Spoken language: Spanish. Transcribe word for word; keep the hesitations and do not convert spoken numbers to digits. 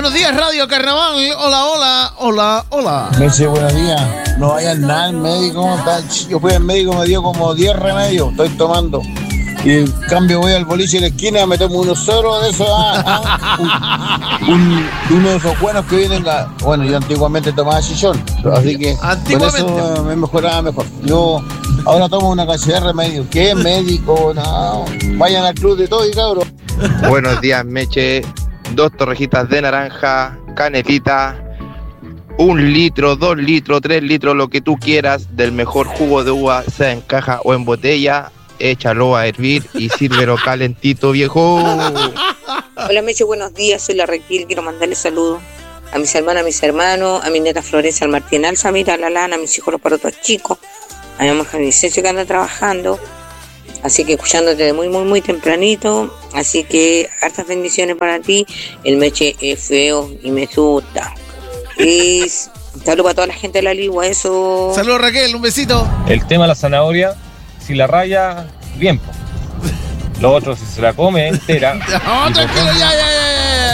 Buenos días, Radio Carnaval. Hola, hola, hola, hola. Meche, buenos días. No vayan nada al médico. Yo fui al médico, me dio como diez remedios. Estoy tomando. Y en cambio voy al boliche de la esquina, me tomo unos ceros de esos. Ah, ah, un, un, uno de esos buenos que vienen. A, bueno, yo antiguamente tomaba chichón. Así que con eso me mejoraba mejor. Yo ahora tomo una cantidad de remedios. ¿Qué médico? No. Vayan al club de todo y cabros. Buenos días, Meche. Dos torrejitas de naranja, canelita, un litro, dos litros, tres litros, lo que tú quieras del mejor jugo de uva, sea en caja o en botella. Échalo a hervir y sírvelo calentito, viejo. Hola, Meche, buenos días. Soy la Raquel. Quiero mandarle saludos a mis hermanas, a mis hermanos, a mi neta Florencia, al Martín Alzamira, a la Lana, a mis hijos los parotos chicos, a mi mamá Janicecio que anda trabajando. Así que escuchándote de muy, muy, muy tempranito. Así que hartas bendiciones para ti. El Meche es feo y me asusta. Y saludo para toda la gente de la Ligua, eso. Saludos, Raquel, un besito. El tema de la zanahoria, si la raya, bien. Lo otro, si se la come entera. No, tranquilo, ya, ya,